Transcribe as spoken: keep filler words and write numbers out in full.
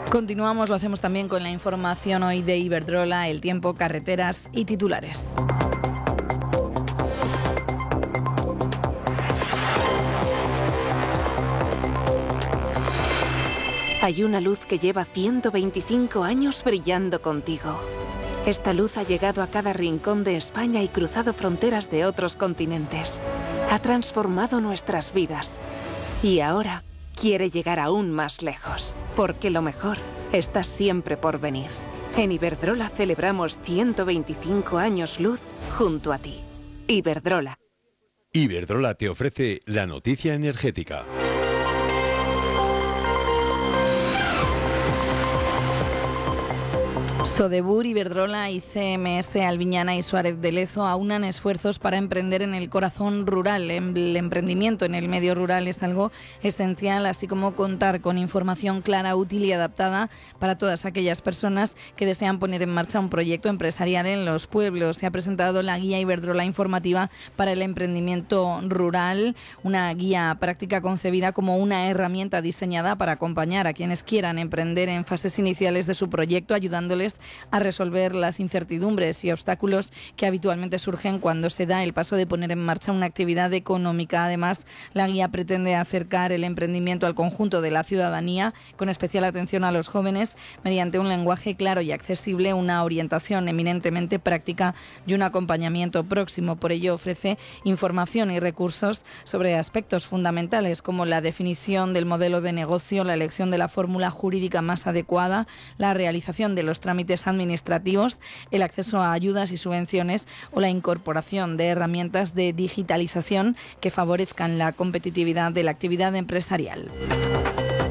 Continuamos, lo hacemos también con la información hoy de Iberdrola, el tiempo, carreteras y titulares. Hay una luz que lleva ciento veinticinco años brillando contigo. Esta luz ha llegado a cada rincón de España y cruzado fronteras de otros continentes. Ha transformado nuestras vidas. Y ahora quiere llegar aún más lejos, porque lo mejor está siempre por venir. En Iberdrola celebramos ciento veinticinco años luz junto a ti. Iberdrola. Iberdrola te ofrece la noticia energética. Sodebur, Iberdrola y C M S Albiñana y Suárez de Lezo aunan esfuerzos para emprender en el corazón rural. El emprendimiento en el medio rural es algo esencial, así como contar con información clara, útil y adaptada para todas aquellas personas que desean poner en marcha un proyecto empresarial en los pueblos. Se ha presentado la guía Iberdrola informativa para el emprendimiento rural, una guía práctica concebida como una herramienta diseñada para acompañar a quienes quieran emprender en fases iniciales de su proyecto, ayudándoles a resolver las incertidumbres y obstáculos que habitualmente surgen cuando se da el paso de poner en marcha una actividad económica. Además, la guía pretende acercar el emprendimiento al conjunto de la ciudadanía, con especial atención a los jóvenes, mediante un lenguaje claro y accesible, una orientación eminentemente práctica y un acompañamiento próximo. Por ello, ofrece información y recursos sobre aspectos fundamentales como la definición del modelo de negocio, la elección de la fórmula jurídica más adecuada, la realización de los trámites administrativos, el acceso a ayudas y subvenciones o la incorporación de herramientas de digitalización que favorezcan la competitividad de la actividad empresarial.